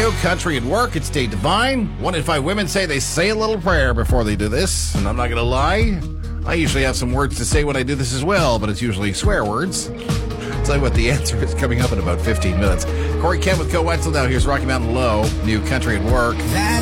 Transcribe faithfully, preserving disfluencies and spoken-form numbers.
New Country at Work. It's Date Divine. One in five women say they say a little prayer before they do this. And I'm not going to lie, I usually have some words to say when I do this as well, but it's usually swear words. I'll tell you what the answer is coming up in about fifteen minutes. Corey Kent with Co Wetzel now. Here's Rocky Mountain Low. New Country at Work.